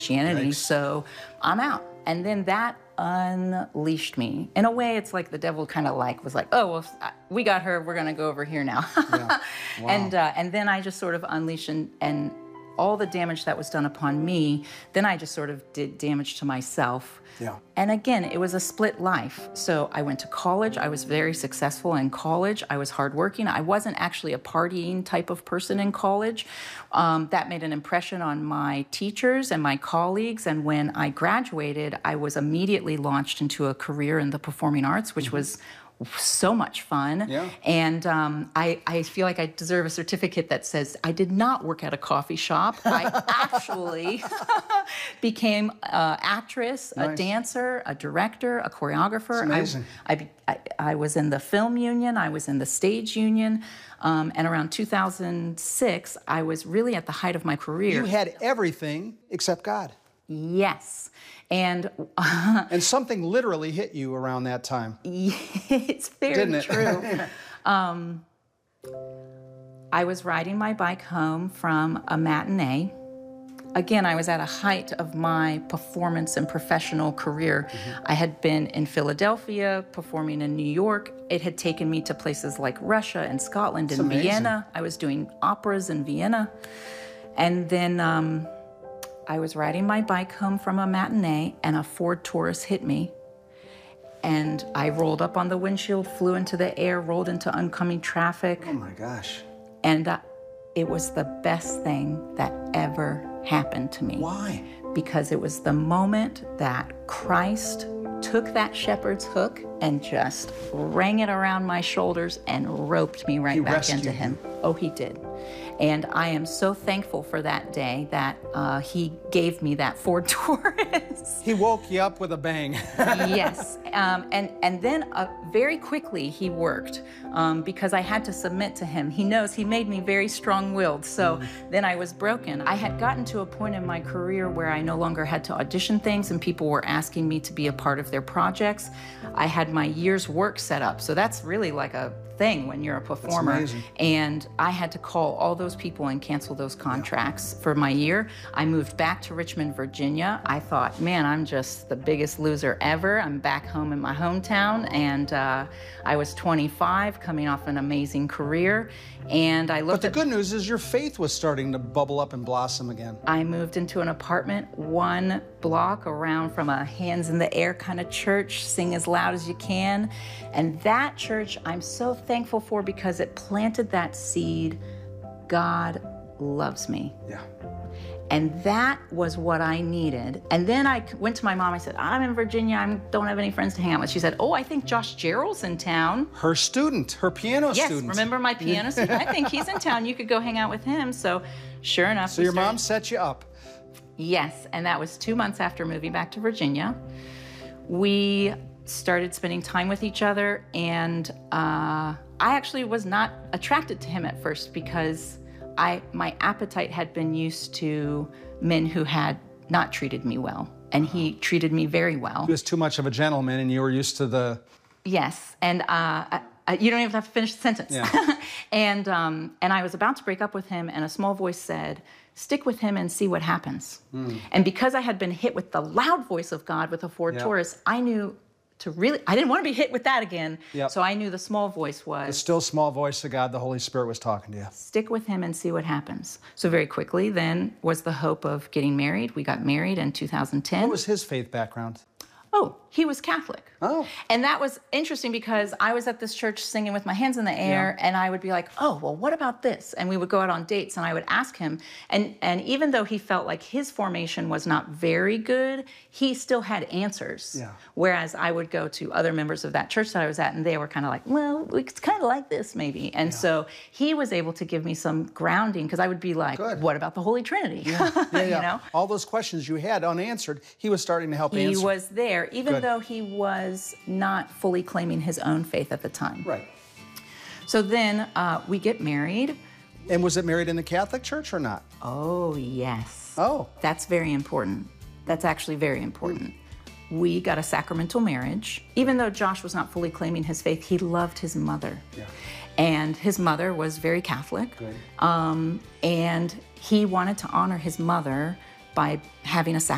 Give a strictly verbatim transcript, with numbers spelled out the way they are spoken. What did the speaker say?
Christianity, Yikes. so I'm out. And then that unleashed me. In a way, it's like the devil kind of like was like, oh, well, we got her, we're gonna go over here now. Yeah. Wow. And uh, and then I just sort of unleashed, and, and all the damage that was done upon me, then I just sort of did damage to myself. Yeah. And again, it was a split life. So I went to college. I was very successful in college. I was hardworking. I wasn't actually a partying type of person in college. Um, that made an impression on my teachers and my colleagues. And when I graduated, I was immediately launched into a career in the performing arts, which mm-hmm. was so much fun. Yeah. And um, I, I feel like I deserve a certificate that says I did not work at a coffee shop. I actually became an actress, Nice. a dancer, a director, a choreographer. It's amazing. I, I, I, I was in the film union, I was in the stage union, um, and around two thousand six, I was really at the height of my career. You had everything except God. Yes. And and something literally hit you around that time. It's very Didn't it? true. um, I was riding my bike home from a matinee. Again, I was at a height of my performance and professional career. Mm-hmm. I had been in Philadelphia, performing in New York. It had taken me to places like Russia and Scotland That's and amazing. Vienna. I was doing operas in Vienna. And then um, I was riding my bike home from a matinee, and a Ford Taurus hit me. And I rolled up on the windshield, flew into the air, rolled into oncoming traffic. Oh my gosh. And uh, it was the best thing that ever happened to me. Why? Because it was the moment that Christ took that shepherd's hook and just rang it around my shoulders and roped me right He back rescued into him. you. Oh, he did. And I am so thankful for that day that uh, he gave me that Ford Taurus. He woke you up with a bang. Yes, um, and, and then uh, very quickly he worked um, because I had to submit to him. He knows he made me very strong-willed, so mm. then I was broken. I had gotten to a point in my career where I no longer had to audition things and people were asking me to be a part of their projects. I had my year's work set up, so that's really like a thing when you're a performer. That's amazing. And I had to call all those people and cancel those contracts yeah. for my year. I moved back to Richmond, Virginia. I thought, man, I'm just the biggest loser ever. I'm back home in my hometown, and uh, I was twenty-five, coming off an amazing career. And I looked But the at, good news is your faith was starting to bubble up and blossom again. I moved into an apartment one block around from a hands in the air kind of church, sing as loud as you can. And that church I'm so thankful for because it planted that seed. God loves me. Yeah. And that was what I needed. And then I went to my mom. I said, I'm in Virginia. I don't have any friends to hang out with. She said, oh, I think Josh Gerald's in town. Her student, her piano yes, student. Yes, remember my piano student? I think he's in town. You could go hang out with him. So sure enough. So your started... mom set you up. Yes, and that was two months after moving back to Virginia. We started spending time with each other, and uh, I actually was not attracted to him at first because I, my appetite had been used to men who had not treated me well, and he treated me very well. He was too much of a gentleman, and you were used to the... Yes, and uh, I, I, you don't even have to finish the sentence. Yeah. and, um, and I was about to break up with him, and a small voice said, stick with him and see what happens. Mm. And because I had been hit with the loud voice of God with a Ford Yep. Taurus, I knew to really, I didn't want to be hit with that again. Yep. So I knew the small voice was... The still small voice of God, the Holy Spirit was talking to you. Stick with him and see what happens. So very quickly then was the hope of getting married. We got married in two thousand ten. What was his faith background? Oh, he was Catholic. Oh. And that was interesting because I was at this church singing with my hands in the air, Yeah. and I would be like, oh, well, what about this? And we would go out on dates, and I would ask him. And, and even though he felt like his formation was not very good, he still had answers. Yeah. Whereas I would go to other members of that church that I was at, and they were kind of like, well, it's kind of like this maybe. And Yeah. so he was able to give me some grounding because I would be like, Good. what about the Holy Trinity? Yeah, yeah, yeah. You know? All those questions you had unanswered, he was starting to help He answer. was there, even Good. though he was not fully claiming his own faith at the time. Right. So then uh, we get married. And was it married in the Catholic Church or not? Oh, yes. Oh. That's very important. That's actually very important. Mm. We got a sacramental marriage. Even though Josh was not fully claiming his faith, he loved his mother. Yeah. And his mother was very Catholic. Good. Um, and he wanted to honor his mother by having a sacrament.